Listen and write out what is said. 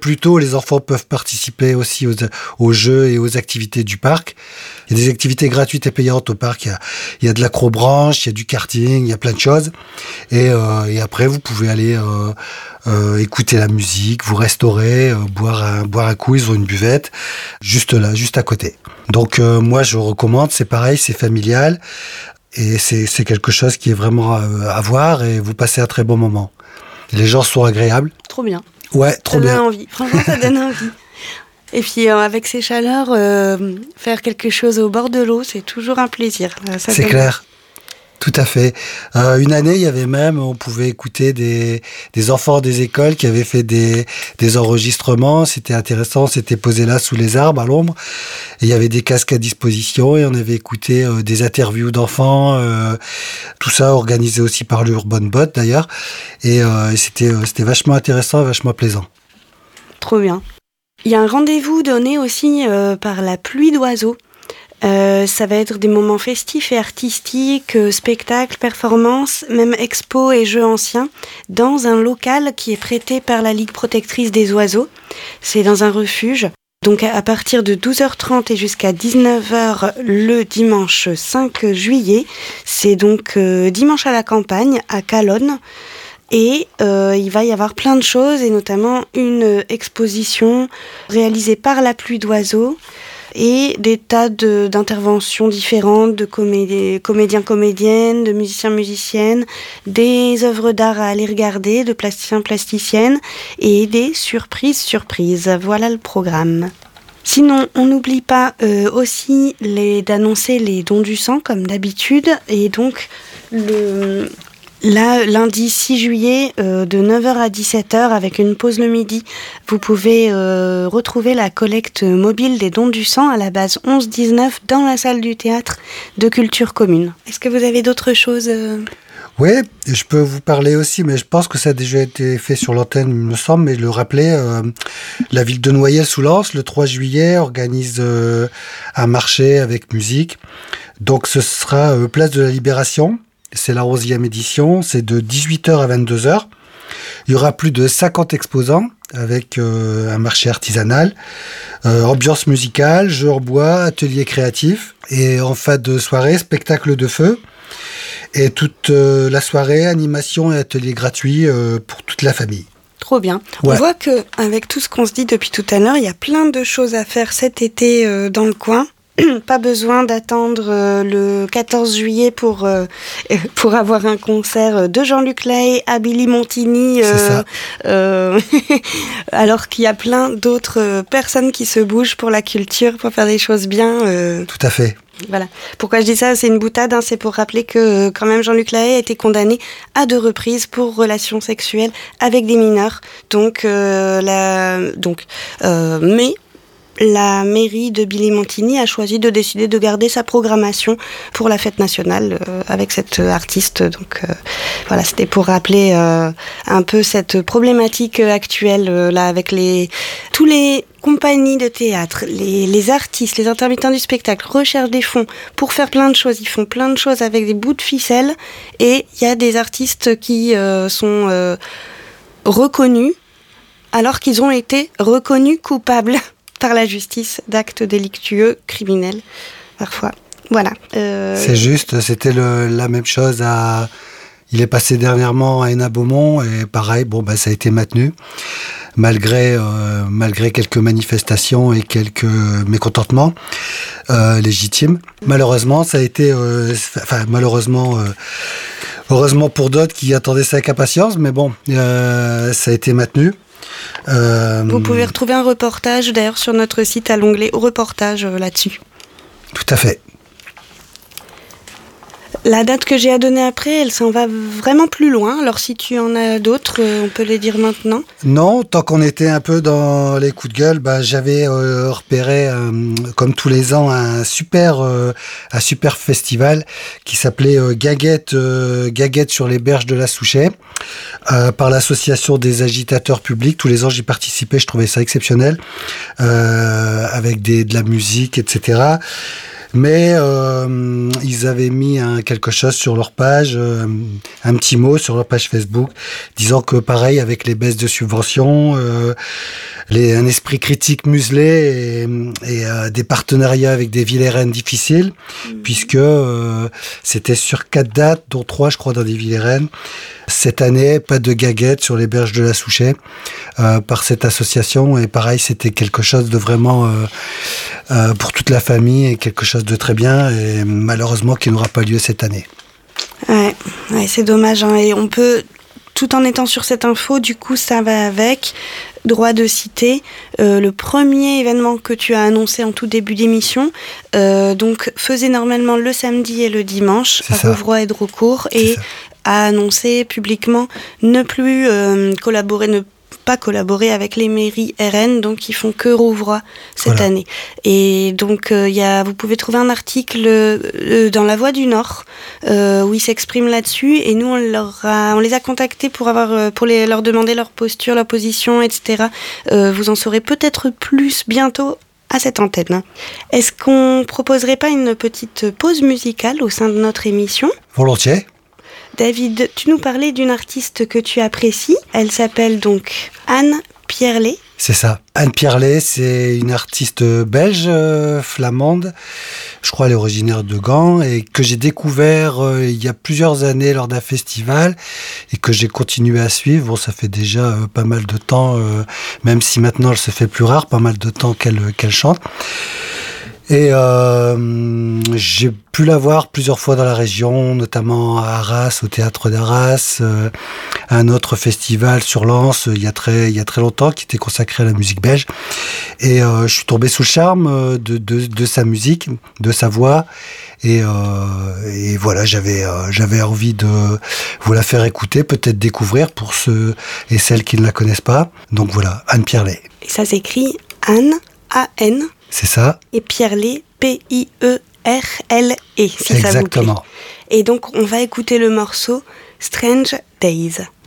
plus tôt, les enfants peuvent participer aussi aux jeux et aux activités du parc. Il y a des activités gratuites et payantes au parc. Il y a de l'acrobranche, il y a du karting, il y a plein de choses. Et après, vous pouvez aller écouter la musique, vous restaurer, boire un coup. Ils ont une buvette juste là, juste à côté. Donc moi, je recommande. C'est pareil, c'est familial. Et c'est quelque chose qui est vraiment à voir et vous passez un très bon moment. Les gens sont agréables. Trop bien. Ouais, trop bien. Ça donne envie. Franchement, ça donne envie. Et puis, avec ces chaleurs, faire quelque chose au bord de l'eau, c'est toujours un plaisir. C'est clair. Tout à fait. Une année, il y avait même, on pouvait écouter des enfants des écoles qui avaient fait des enregistrements. C'était intéressant. C'était posé là sous les arbres à l'ombre. Et il y avait des casques à disposition et on avait écouté des interviews d'enfants. Tout ça organisé aussi par l'Urban Bot d'ailleurs. Et c'était vachement intéressant, vachement plaisant. Trop bien. Il y a un rendez-vous donné aussi par la pluie d'oiseaux. Ça va être des moments festifs et artistiques, spectacles, performances, même expos et jeux anciens, dans un local qui est prêté par la Ligue protectrice des oiseaux. C'est dans un refuge. Donc à partir de 12h30 et jusqu'à 19h le dimanche 5 juillet. C'est donc dimanche à la campagne, à Calonne. Et il va y avoir plein de choses, et notamment une exposition réalisée par la pluie d'oiseaux, et des tas d'interventions différentes de comédiens-comédiennes, de musiciens-musiciennes, des œuvres d'art à aller regarder, de plasticiens-plasticiennes, et des surprises. Voilà le programme. Sinon, on n'oublie pas aussi d'annoncer les dons du sang, comme d'habitude, et donc lundi 6 juillet, de 9h à 17h, avec une pause le midi, vous pouvez retrouver la collecte mobile des dons du sang à la base 11-19 dans la salle du théâtre de Culture Commune. Est-ce que vous avez d'autres choses Oui, je peux vous parler aussi, mais je pense que ça a déjà été fait sur l'antenne, il me semble, mais je le rappelais, la ville de Noyelles-sous-Lens, le 3 juillet, organise un marché avec musique. Donc ce sera place de la Libération. C'est la 11e édition, c'est de 18h à 22h. Il y aura plus de 50 exposants avec un marché artisanal, ambiance musicale, jeux en bois, ateliers créatifs. Et en fin de soirée, spectacle de feu. Et toute la soirée, animation et ateliers gratuits pour toute la famille. Trop bien. Ouais. On voit qu'avec tout ce qu'on se dit depuis tout à l'heure, il y a plein de choses à faire cet été dans le coin. Pas besoin d'attendre le 14 juillet pour avoir un concert de Jean-Luc Lahaye à Billy Montigny, alors qu'il y a plein d'autres personnes qui se bougent pour la culture, pour faire des choses bien. Tout à fait. Voilà. Pourquoi je dis ça, c'est une boutade, c'est pour rappeler que quand même Jean-Luc Lahaye a été condamné à 2 reprises pour relations sexuelles avec des mineurs. Mais la mairie de Billy-Montigny a choisi de décider de garder sa programmation pour la fête nationale avec cette artiste. Donc voilà, c'était pour rappeler un peu cette problématique actuelle là avec tous les compagnies de théâtre, les artistes, les intermittents du spectacle recherchent des fonds pour faire plein de choses. Ils font plein de choses avec des bouts de ficelle, et il y a des artistes qui sont reconnus alors qu'ils ont été reconnus coupables par la justice d'actes délictueux, criminels, parfois. Voilà. C'est juste, c'était la même chose il est passé dernièrement à Hénin Beaumont, et pareil, ça a été maintenu, malgré quelques manifestations et quelques mécontentements légitimes. Malheureusement, ça a été... heureusement pour d'autres qui attendaient ça avec impatience, mais ça a été maintenu. Vous pouvez retrouver un reportage d'ailleurs sur notre site à l'onglet reportage là-dessus. Tout à fait. La date que j'ai à donner après, elle s'en va vraiment plus loin. Alors si tu en as d'autres, on peut les dire maintenant. Non, tant qu'on était un peu dans les coups de gueule, j'avais repéré, comme tous les ans, un super festival qui s'appelait Gaguette sur les berges de la Souchet, par l'association des agitateurs publics. Tous les ans, j'y participais, je trouvais ça exceptionnel, avec de la musique, etc. Mais ils avaient mis quelque chose sur leur page, un petit mot sur leur page Facebook, disant que pareil, avec les baisses de subventions, un esprit critique muselé et des partenariats avec des villes et rennes difficiles, puisque c'était sur 4 dates, dont 3 je crois dans des villes et rennes. Cette année, pas de gaguettes sur les berges de la Souchet par cette association. Et pareil, c'était quelque chose de vraiment pour toute la famille et quelque chose de très bien. Et malheureusement, qui n'aura pas lieu cette année. Ouais, c'est dommage. Hein. Et on peut, tout en étant sur cette info, du coup, ça va avec. Droit de citer le premier événement que tu as annoncé en tout début d'émission, donc faisait normalement le samedi et le dimanche à Rouvroy et Drocourt, et a annoncé publiquement ne plus pas collaborer avec les mairies RN, donc ils font que Rouvroy cette année. Et donc vous pouvez trouver un article dans La Voix du Nord où ils s'expriment là-dessus, et nous on les a contactés pour leur demander leur posture, leur position, etc. Vous en saurez peut-être plus bientôt à cette antenne. Est-ce qu'on proposerait pas une petite pause musicale au sein de notre émission ? Volontiers. David, tu nous parlais d'une artiste que tu apprécies. Elle s'appelle donc Anne Pierlet. C'est ça. Anne Pierlet, c'est une artiste belge, flamande. Je crois elle est originaire de Gand et que j'ai découvert il y a plusieurs années lors d'un festival et que j'ai continué à suivre. Bon, ça fait déjà pas mal de temps, même si maintenant elle se fait plus rare, pas mal de temps qu'elle chante. Et j'ai pu la voir plusieurs fois dans la région, notamment à Arras, au théâtre d'Arras, à un autre festival sur Lens il y a très longtemps qui était consacré à la musique belge. Et je suis tombé sous le charme de sa musique, de sa voix. Et voilà, j'avais envie de vous la faire écouter, peut-être découvrir pour ceux et celles qui ne la connaissent pas. Donc voilà, Anne Pierlet. Et ça s'écrit Anne, A-N. C'est ça. Et Pierlet, P-I-E-R-L-E, si exactement. Ça vous plaît. Et donc, on va écouter le morceau Strange Days.